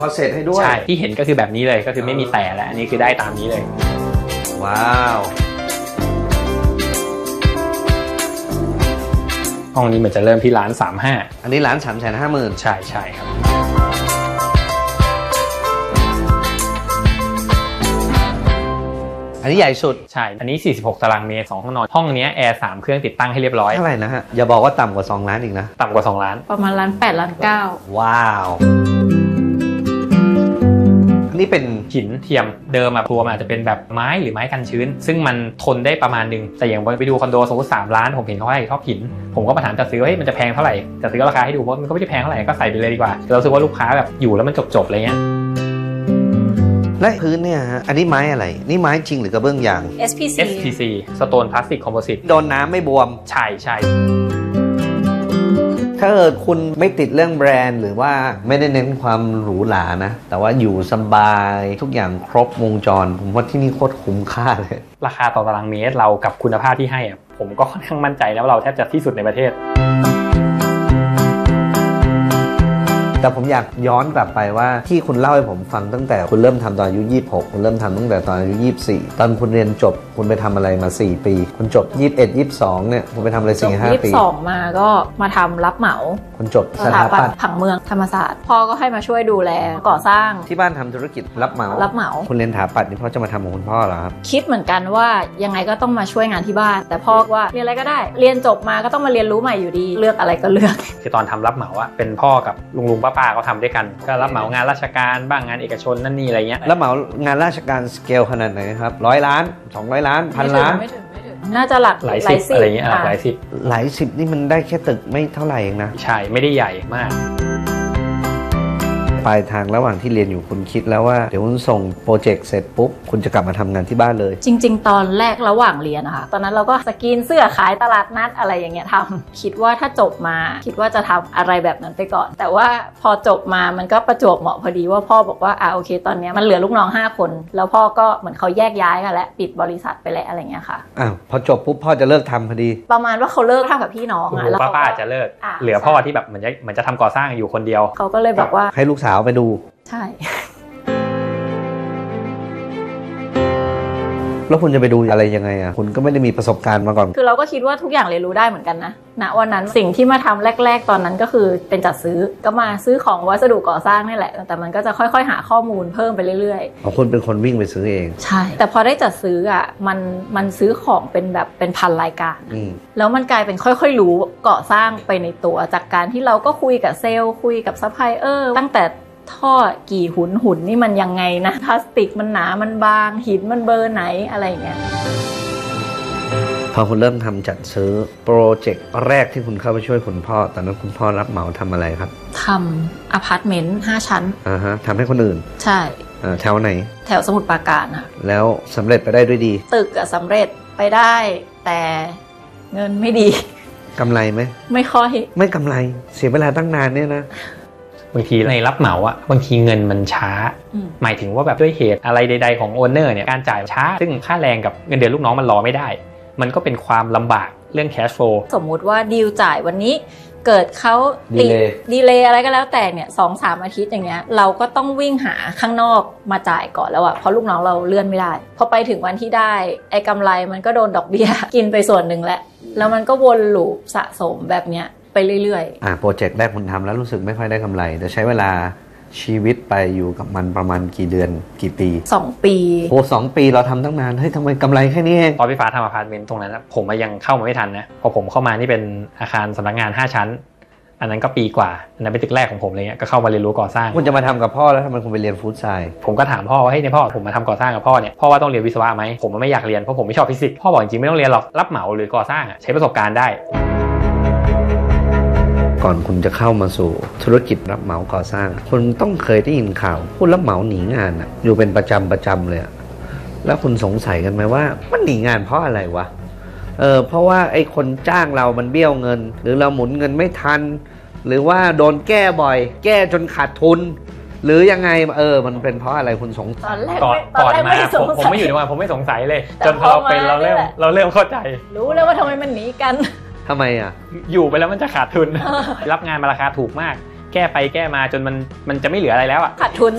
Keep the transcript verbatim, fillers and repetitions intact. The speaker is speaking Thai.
พอเสร็จให้ด้วยใช่ที่เห็นก็คือแบบนี้เลยก็คือไม่มีแต่แล้วอันนี้คือได้ตามนี้เลยว้าวห้องนี้มันจะเริ่มที่ร้านสามห้าอันนี้ร้านสามแสนห้าหมื่นใช่ใช่ครับอันนี้ใหญ่สุดใช่อันนี้สี่สิบหกตารางเมตรสองห้องนอนห้องนี้แอร์สามเครื่องติดตั้งให้เรียบร้อยเท่าไหร่นะฮะอย่าบอกว่าต่ำกว่าสองล้านอีกนะต่ำกว่าสองล้านประมาณล้านแปดล้านเก้าว้าวนี่เป็นหินเทียมเดิมอะตัวมันอาจจะเป็นแบบไม้หรือไม้กันชื้นซึ่งมันทนได้ประมาณนึงแต่อย่างไปดูคอนโดสมมติสามล้านผมเห็นเขาให้ชอบหินผมก็มาถามจัดซื้อว่าเฮ้ยมันจะแพงเท่าไหร่จัดซื้อราคาให้ดูว่ามันก็ไม่ได้แพงเท่าไหร่ก็ใส่ไปเลยดีกว่าเราคิดว่าลูกค้าแบบอยู่แล้วมันจบๆอะไรเงี้ยและพื้นเนี่ยฮะอันนี้ไม้อะไรนี่ไม้จริงหรือกระเบื้องยางเอส พี ซีเอส พี ซี Stone Plastic Composite โดนน้ำไม่บวมใช่ใช่ถ้าเกิดคุณไม่ติดเรื่องแบรนด์หรือว่าไม่ได้เน้นความหรูหรานะแต่ว่าอยู่สบายทุกอย่างครบวงจรผมว่าที่นี่โคตรคุ้มค่าเลยราคาต่อตารางเมตรเรากับคุณภาพที่ให้ผมก็ค่อนข้างมั่นใจนะว่าเราแทบจะที่สุดในประเทศแต่ผมอยากย้อนกลับไปว่าที่คุณเล่าให้ผมฟังตั้งแต่คุณเริ่มทำตอนอายุยี่สิบหกคุณเริ่มทำตั้งแต่ตอนอายุยี่สิบสี่ตอนคุณเรียนจบคุณไปทำอะไรมาสี่ปีคุณจบยี่สิบเอ็ด ยี่สิบสองเนี่ยคุณไปทำอะไรสี่ ห้าปีจบยี่สิบสองมาก็มาทำรับเหมาคุณจบสถาปัตย์ผังเมืองธรรมศาสตร์พ่อก็ให้มาช่วยดูแลก่อสร้างที่บ้านทำธุรกิจรับเหมารับเหมาคุณเรียนสถาปัตย์นี่พ่อจะมาทำของคุณพ่อเหรอครับคิดเหมือนกันว่ายังไงก็ต้องมาช่วยงานที่บ้านแต่พ่อว่าเรียนอะไรก็ได้เรียนจบมาก็ต้องมาเรียนรู้ใหม่อยู่ดีเลือกอะไรก็เลือกคือตอนทำรับเหมาอะเป็นพ่อกับลุงลุงป้าป้าเขาทำด้วยกันก็รับเหมางานราชการบ้างงานเอกชนนั่นนี่อะไรเงี้ยรับเหมางานราชการสเกลขนาดไหนครับร้อยล้านสองร้อยล้านพันล้านไม่ถึงไม่ถึงน่าจะหลักหลายสิบอะไรเงี้ยหลายสิบหลายสิบนี่มันได้แค่ตึกไม่เท่าไหร่เองนะใช่ไม่ได้ใหญ่มากปลายทางระหว่างที่เรียนอยู่คุณคิดแล้วว่าเดี๋ยวคุณส่งโปรเจกต์เสร็จปุ๊บคุณจะกลับมาทำงานที่บ้านเลยจริงๆตอนแรกระหว่างเรียนนะคะตอนนั้นเราก็สกรีนเสื้อขายตลาดนัดอะไรอย่างเงี้ยทำคิดว่าถ้าจบมาคิดว่าจะทำอะไรแบบนั้นไปก่อนแต่ว่าพอจบมามันก็ประจวบเหมาะพอดีว่าพ่อบอกว่าอ่าโอเคตอนนี้มันเหลือลูกน้องห้าคนแล้วพ่อก็เหมือนเขาแยกย้ายกันแล้วปิดบริษัทไปแล้วอะไรเงี้ยค่ะอ้าวพอจบปุ๊บพ่อจะเลิกทำพอดีประมาณว่าเขาเลิกทำกับพี่น้องอ่ะแล้วป้าๆจะเลิกเหลือพ่อที่แบบเหมือนจะเหมือนจะทำก่อสร้างอยู่คนเดียวเขาก็เลยบอกว่าให้ลูกสาวไปดูใช่แล้วคุณจะไปดูอะไรยังไงอ่ะคุณก็ไม่ได้มีประสบการณ์มาก่อนคือเราก็คิดว่าทุกอย่างเรียนรู้ได้เหมือนกันนะณวันนั้นสิ่งที่มาทำแรกๆตอนนั้นก็คือเป็นจัดซื้อก็มาซื้อของวัสดุก่อสร้างนี่แหละแต่มันก็จะค่อยๆหาข้อมูลเพิ่มไปเรื่อยๆอ๋อคุณเป็นคนวิ่งไปซื้อเองใช่แต่พอได้จัดซื้ออ่ะมันมันซื้อของเป็นแบบเป็นพันรายการแล้วมันกลายเป็นค่อยๆรู้ก่อสร้างไปในตัวจากการที่เราก็คุยกับเซลล์คุยกับซัพพลายเออร์ตั้งแต่ท่อกี่หุ่นหุ่นนี่มันยังไงนะพลาสติกมันหนามันบางหินมันเบอร์ไหนอะไรเงี้ยพอคุณเริ่มทำจัดซื้อโปรเจกต์แรกที่คุณเข้าไปช่วยคุณพ่อตอนนั้นคุณพ่อรับเหมาทำอะไรครับทำอพาร์ตเมนต์ห้าชั้นอ่าฮะทำให้คนอื่นใช่แถวไหนแถวสมุทรปราการค่ะแล้วสำเร็จไปได้ด้วยดีตึกอะสำเร็จไปได้แต่เงินไม่ดีกำไรไหมไม่ค่อยไม่กำไรเสียเวลาตั้งนานเนี่ยนะบางทีในรับเหมาอะบางทีเงินมันช้าหมายถึงว่าแบบด้วยเหตุอะไรใดๆของโอนเนอร์เนี่ยการจ่ายช้าซึ่งค่าแรงกับเงินเดือนลูกน้องมันรอไม่ได้มันก็เป็นความลำบากเรื่อง cash flow สมมุติว่าดีลจ่ายวันนี้เกิดเขาดีเลย์ดีเลย์อะไรก็แล้วแต่เนี่ย สองถึงสาม อาทิตย์อย่างเงี้ยเราก็ต้องวิ่งหาข้างนอกมาจ่ายก่อนแล้วอะเพราะลูกน้องเราเลื่อนไม่ได้พอไปถึงวันที่ได้ไอ้กำไรมันก็โดนดอกเบี้ยกินไปส่วนหนึ่งแล้วแล้วมันก็วนลูปสะสมแบบเนี้ยไปเรื่อยๆอ่าโปรเจกต์แรกคุณทำแล้วรู้สึกไม่ค่อยได้กำไรแต่ใช้เวลาชีวิตไปอยู่กับมันประมาณกี่เดือนกี่ปีสองปีโอ้สองปีเราทำตั้งนานเฮ้ยทำไมกำไรแค่นี้เองตอนพี่ฟ้าทำอพาร์ตเมนต์ตรงนั้นนะผมยังเข้ามาไม่ทันนะพอผมเข้ามานี่เป็นอาคารสำนักงานห้าชั้นอันนั้นก็ปีกว่าอันนั้นเป็นตึกแรกของผมเลยเนี่ยก็เข้ามาเรียนรู้ก่อสร้างคุณจะมาทำกับพ่อแล้วทำไมคุณไปเรียนฟู้ดไซน์ผมก็ถามพ่อว่าเฮ้ยในพ่อผมมาทำก่อสร้างกับพ่อเนี่ยพ่อว่าต้องเรียนวิศวะไหมผมไม่อยากเรียนเพราะผมไม่ชอบฟิสิกส์พ่อบอกจริงๆไม่ต้องเรียนหรอกรับเหมาหรือก่อสร้างใช้ประสบการณ์ได้ก่อนคุณจะเข้ามาสู่ธุรกิจรับเหมาก่อสร้างคุณต้องเคยได้ยินข่าวผู้รับเหมาหนีงานอะอยู่เป็นประจำประจำเลยแล้วคุณสงสัยกันไหมว่ามันหนีงานเพราะอะไรวะเออเพราะว่าไอ้คนจ้างเรามันเบี้ยวเงินหรือเราหมุนเงินไม่ทันหรือว่าโดนแก้บ่อยแก้จนขาดทุนหรือยังไงเออมันเป็นเพราะอะไรคุณสงสัยก่อนก่อนมาผมผมไม่อยู่ในวันผมไม่สงสัยเลยจนพอเราเป็นเราเริ่มเราเริ่มเข้าใจรู้แล้วว่าทำไมมันหนีกันทำไมอ่ะอยู่ไปแล้วมันจะขาดทุนรับงานมาราคาถูกมากแก้ไปแก้มาจนมันมันจะไม่เหลืออะไรแล้วอ่ะขาดทุน